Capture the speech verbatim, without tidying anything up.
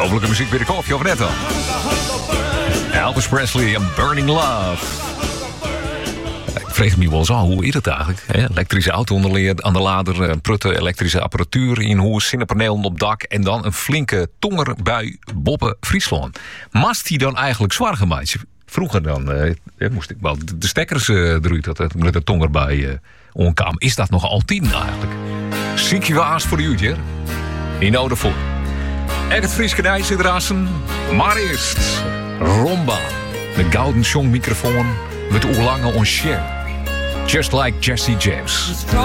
Vrolijke muziek bij de koffie of net al. Elvis Presley en Burning Love. Ik vreeg me wel eens af, hoe is het eigenlijk? Hè? Elektrische auto onderleer, aan de lader, prutte elektrische apparatuur in huis, zonnepanelen op dak en dan een flinke tonger bij Boppe Friesland. Mast die dan eigenlijk zwaar gemaakt? Vroeger dan eh, moest ik wel de stekkers uh, eruit dat het met de tonger bij uh, onkam. Is dat nog altijd eigenlijk? Ziek je waas voor de uurtje? In ode voor. En het Fries kanij zit rassen. Maar eerst Romba. De gouden songmicrofoon met oerlange on share. Just like Jesse James.